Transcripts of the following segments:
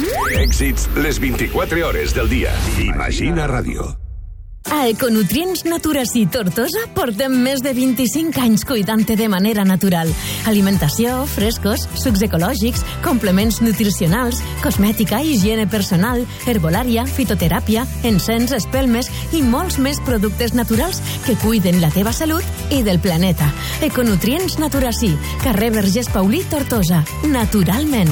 Èxits les 24 hores del dia. Imagina Ràdio. A Econutrients Naturací Tortosa portem més de 25 anys cuidant-te de manera natural. Alimentació, frescos, sucs ecològics, complements nutricionals, cosmètica, higiene personal, herbolària, fitoteràpia, encens, espelmes i molts més productes naturals que cuiden la teva salut i del planeta. Econutrients Naturací, carrer Vergés Paulí, Tortosa. Naturalment.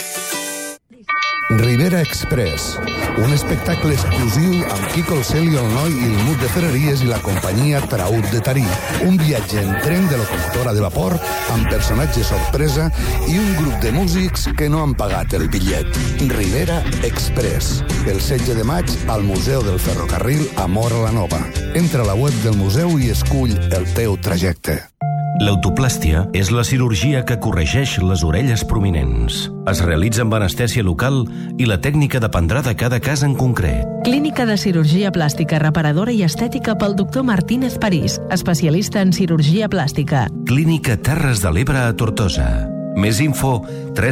Ribera Express, un espectacle exclusiu amb Quico el Celio el Noi i el Mut de Ferreries i la companyia Traut de Tarí. Un viatge en tren de locomotora de vapor amb personatge sorpresa i un grup de músics que no han pagat el bitllet. Ribera Express, el 16 de maig al Museu del Ferrocarril a Móra la Nova. Entra a la web del museu i escull el teu trajecte. L'autoplàstia és la cirurgia que corregeix les orelles prominents. Es realitza amb anestèsia local i la tècnica dependrà de cada cas en concret. Clínica de cirurgia plàstica reparadora i estètica pel doctor Martínez París, especialista en cirurgia plàstica. Clínica Terres de l'Ebre a Tortosa. Més info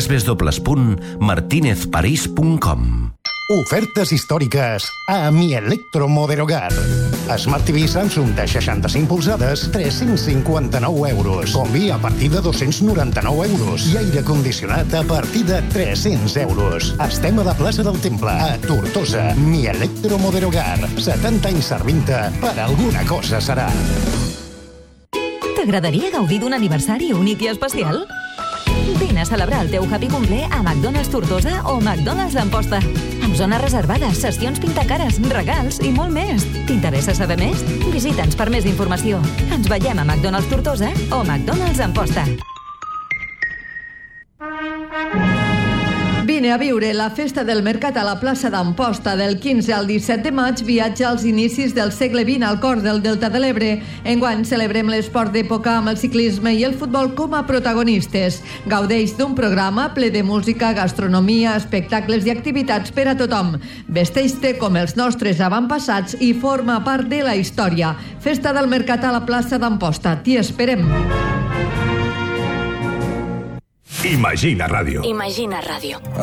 www.martinezparis.com. Ofertes històriques a Mi Electromoder-Hogar. Smart TV Samsung de 65 polzades, 359 euros. Combi a partir de 299 euros. I aire condicionat a partir de 300 euros. Estem a la plaça del Temple, a Tortosa. Mi Electromoder-Hogar. 70 anys servint-te, per alguna cosa serà. T'agradaria gaudir d'un aniversari únic i especial? Vine a celebrar el teu happy cumple a McDonald's Tortosa o McDonald's Amposta. Amb zones reservades, sessions pintacares, regals i molt més. T'interessa saber més? Visita'ns per més informació. Ens veiem a McDonald's Tortosa o McDonald's Amposta. Vine a viure la Festa del Mercat a la plaça d'Amposta del 15 al 17 de maig. Viatge als inicis del segle XX al cor del Delta de l'Ebre. Enguany celebrem l'esport d'època amb el ciclisme i el futbol com a protagonistes. Gaudeix d'un programa ple de música, gastronomia, espectacles i activitats per a tothom. Vesteix-te com els nostres avantpassats i forma part de la història. Festa del Mercat a la plaça d'Amposta. T'hi esperem. Imagina Ràdio. Imagina Ràdio.